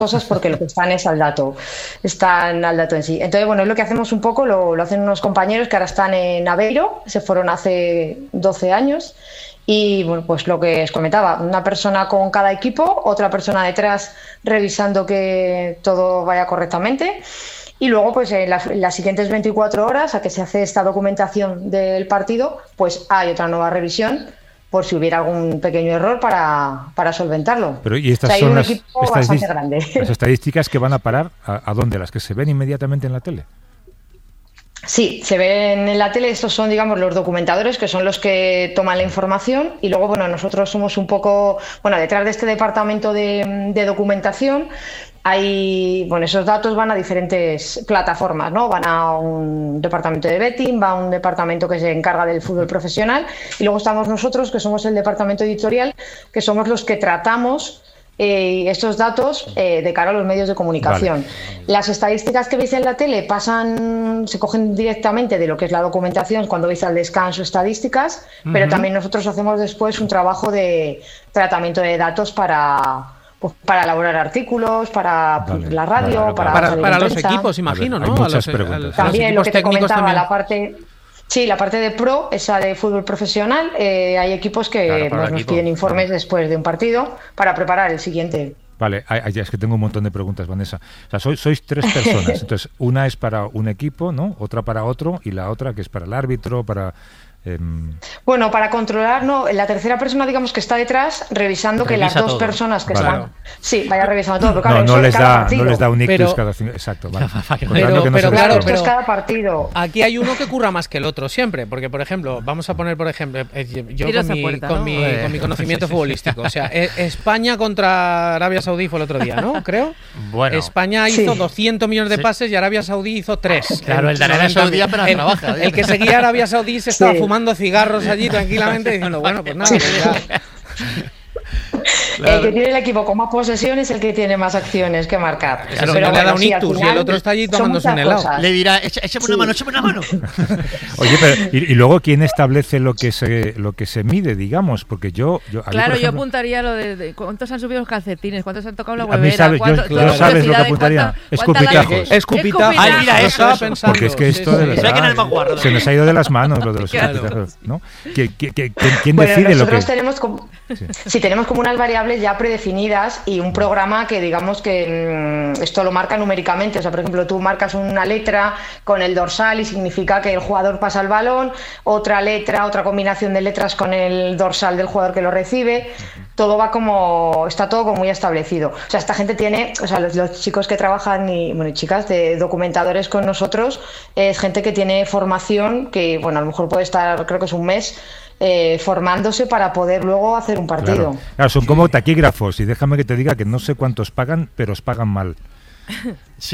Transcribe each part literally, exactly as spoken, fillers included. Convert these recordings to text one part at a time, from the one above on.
cosas porque lo que están es al dato, están al dato en sí. Entonces, bueno, es lo que hacemos un poco, lo, lo hacen unos compañeros que ahora están en Aveiro, se fueron hace doce años, y bueno, pues lo que os comentaba, una persona con cada equipo, otra persona detrás revisando que todo vaya correctamente, y luego pues en, la, en las siguientes veinticuatro horas a que se hace esta documentación del partido, pues hay otra nueva revisión por si hubiera algún pequeño error para, para solventarlo. Pero y estas o sea, son un las, equipo estas bastante grande. Las estadísticas que van a parar a, a dónde, las que se ven inmediatamente en la tele. Sí, se ven en la tele, estos son, digamos, los documentadores, que son los que toman la información, y luego, bueno, nosotros somos un poco, bueno, detrás de este departamento de, de documentación, hay, bueno, esos datos van a diferentes plataformas, ¿no? Van a un departamento de betting, va a un departamento que se encarga del fútbol profesional, y luego estamos nosotros, que somos el departamento editorial, que somos los que tratamos Eh, estos datos eh, de cara a los medios de comunicación. Vale. Las estadísticas que veis en la tele pasan, se cogen directamente de lo que es la documentación cuando veis al descanso estadísticas, uh-huh. pero también nosotros hacemos después un trabajo de tratamiento de datos para, pues, para elaborar artículos, para vale. la radio, vale, para, para, para, para los equipos, imagino, ver, ¿no? Hay muchas a los, preguntas. a, a también los lo que te comentaba, también. la parte... Sí, la parte de pro, esa de fútbol profesional, eh, hay equipos que claro, nos, nos piden informes después de un partido para preparar el siguiente. Vale, es que tengo un montón de preguntas, Vanessa. O sea, sois, sois tres personas, entonces una es para un equipo, ¿no? Otra para otro y la otra que es para el árbitro, para... Eh... Bueno, para controlar, no, la tercera persona, digamos, que está detrás revisando Revisa que las dos todo. personas que vale. están... Sí, vaya revisando todo. Pero claro, no, no, les da, no les da un ictus pero, cada... Exacto, vale. Pero, pero, no pero claro, esto es cada partido. Aquí hay uno que curra más que el otro siempre, porque, por ejemplo, vamos a poner, por ejemplo, yo con mi, puerta, con, ¿no? mi, con mi conocimiento futbolístico, o sea, España contra Arabia Saudí fue el otro día, ¿no? Creo. Bueno. España hizo sí. doscientos millones de pases sí. y Arabia Saudí hizo tres. Claro, el de Arabia Saudí apenas el, trabaja. El que seguía a Arabia Saudí se estaba sí. fumando cigarros allí tranquilamente diciendo, bueno, pues nada, sí. pues ya. Claro. El que tiene el equipo con más posesión es el que tiene más acciones que marcar. Claro, pero no bueno, le ha dado un sí, ictus final, y el otro está allí tomándose un helado. Cosas. Le dirá, échame sí. una mano, échame una mano. Oye, pero y, y luego quién establece lo que se lo que se mide, digamos, porque yo, yo claro, mí, yo ejemplo, apuntaría lo de, de cuántos han subido los calcetines, cuántos han tocado la huevera. A mí sabe, sabes, yo, yo sabes lo que apuntaría, escupitajos. Escupitajos. Ay, mira, eso estaba pensando. Porque es que esto de verdad se nos ha ido de las manos lo de los escupitajos, ¿no? ¿Quién, quién, quién, quién bueno, decide lo que? Nosotros tenemos como, sí. sí, tenemos como unas variables ya predefinidas y un programa que digamos que mmm, esto lo marca numéricamente. O sea, por ejemplo, tú marcas una letra con el dorsal y significa que el jugador pasa el balón, otra letra, otra combinación de letras con el dorsal del jugador que lo recibe. Todo va como, está todo como muy establecido. O sea, esta gente tiene, o sea, los, los chicos que trabajan y, bueno, y chicas de documentadores con nosotros, es gente que tiene formación que, bueno, a lo mejor puede estar, creo que es un mes, Eh, formándose para poder luego hacer un partido. Claro. Claro, son como taquígrafos y déjame que te diga que no sé cuántos pagan, pero os pagan mal. Sí.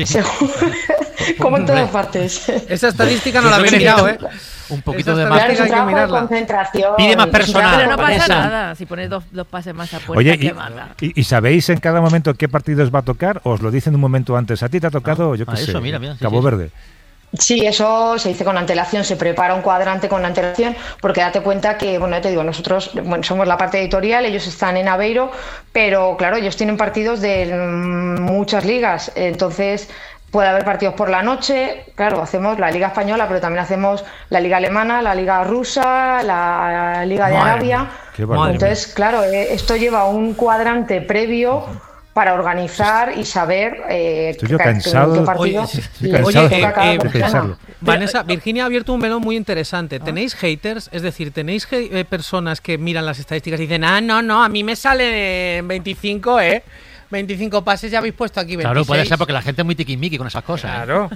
Como en todas partes. Esa estadística no la había mirado, ¿eh? Un poquito Esa de más. Claro, es un hay que trabajo de mirarla. concentración. Pide más personal. Pero no pasa Vanessa. nada si pones dos, dos pases más a puerta. Oye, que y, mala. y, ¿y sabéis en cada momento qué partidos va a tocar? ¿O os lo dicen un momento antes? ¿A ti te ha tocado, Ah, yo qué ah, sé, eso, mira, mira, sí, Cabo sí. Verde? Sí, eso se dice con antelación, se prepara un cuadrante con antelación, porque date cuenta que, bueno, ya te digo, nosotros bueno, somos la parte editorial, ellos están en Aveiro, pero claro, ellos tienen partidos de muchas ligas, entonces puede haber partidos por la noche, claro, hacemos la Liga Española, pero también hacemos la Liga Alemana, la Liga Rusa, la Liga de Madre Arabia, mía, qué barbaridad. entonces, claro, esto lleva un cuadrante previo para organizar y saber eh, Estoy yo qué, cansado, qué partido oye, estoy le cansado toca a cada eh, de persona. pensarlo. Vanessa, Virginia ha abierto un melón muy interesante. ¿Tenéis haters? Es decir, ¿tenéis eh, personas que miran las estadísticas y dicen, ah, no, no, a mí me sale veinticinco, ¿eh? veinticinco pases ya habéis puesto aquí veintiséis. Claro, puede ser porque la gente es muy tiquismiqui con esas cosas. Claro.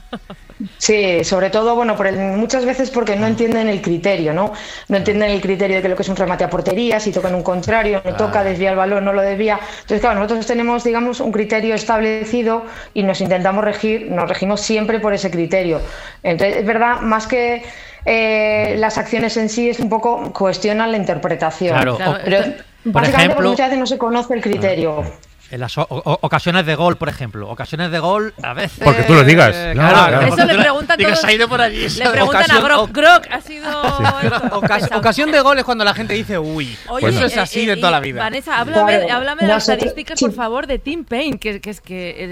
Sí, sobre todo, bueno, por el, muchas veces porque no entienden el criterio, ¿no? No entienden el criterio de que lo que es un remate a portería, si toca en un contrario, no Claro. toca, desvía el balón, no lo desvía. Entonces, claro, nosotros tenemos, digamos, un criterio establecido y nos intentamos regir, nos regimos siempre por ese criterio. Entonces, es verdad, más que eh, las acciones en sí, es un poco cuestionan la interpretación. Claro. Pero Por básicamente ejemplo, porque muchas veces no se conoce el criterio. En las o- o- ocasiones de gol, por ejemplo. Ocasiones de gol, a veces. Porque tú lo digas. Eh, Claro, claro, claro. Eso Porque le tú la- preguntan digo, todos- se ha ido por allí. Le ¿sabes? preguntan Ocasión- a Grok. o- Grok, ha sido. esto? Ocas- Pensaba. ocasión de gol es cuando la gente dice, uy. Oye, Pues eso es eh, así eh, de toda y, la vida. Vanessa, háblame, Claro, háblame de las nosotros- estadísticas, sí. por favor, de Team Paint, que, que es que